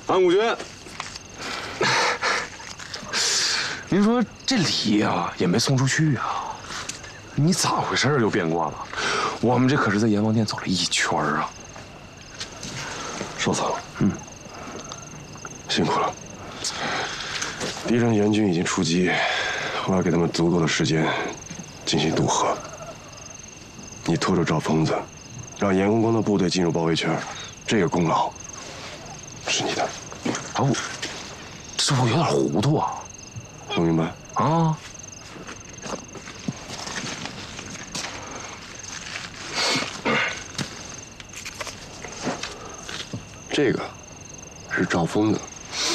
安武军，您说这礼呀也没送出去啊，你咋回事又变卦了？我们这可是在阎王殿走了一圈啊。 少苍，辛苦了。敌人阎军已经出击，我要给他们足够的时间进行渡河。你拖着赵疯子，让严洪光的部队进入包围圈，这个功劳是你的。 啊，这我有点糊涂啊。 不明白啊？ 这个是赵疯子。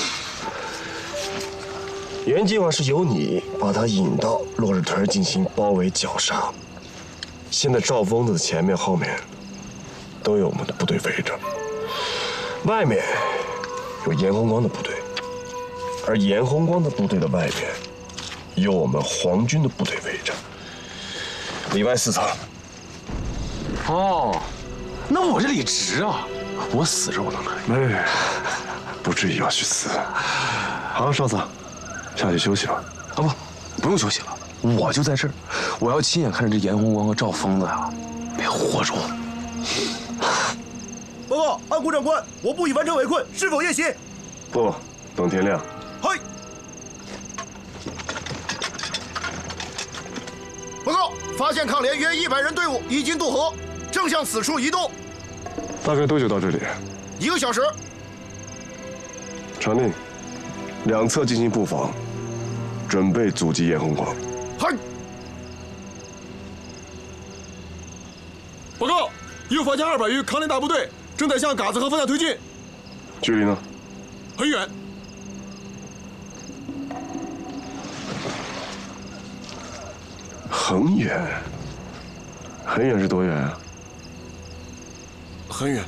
原计划是由你把他引到落日屯进行包围绞杀。现在赵疯子的前面后面都有我们的部队围着，外面有严洪光的部队，而严洪光的部队的外面有我们皇军的部队围着，里外4层。 哦，那我这里值啊，我死这我能可以。 哎，不至于要去死。好，少佐，下去休息吧。 啊不用休息了，我就在这儿，我要亲眼看着这严洪光和赵疯子啊被活捉。 报告，安谷长官，我部已完成围困，是否夜袭？ 不，等天亮。 嗨。报告，发现抗联约100人队伍已经渡河，正向此处移动。 大概多久到这里 ？1个小时。 传令，两侧进行布防，准备阻击严洪光。 嗨。 报告，又发现200余抗联大部队正在向嘎子河方向推进。 距离呢？ 很远。 很远。很远是多远啊？ 很远。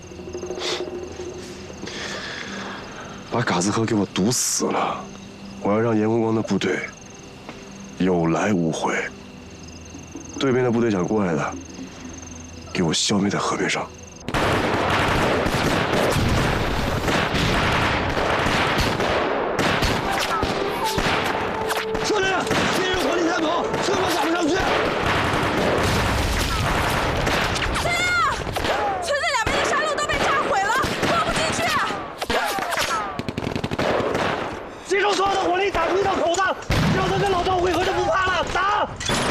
把嘎子河给我堵死了，我要让严洪光的部队有来无回。对面的部队想过来的，给我消灭在河面上。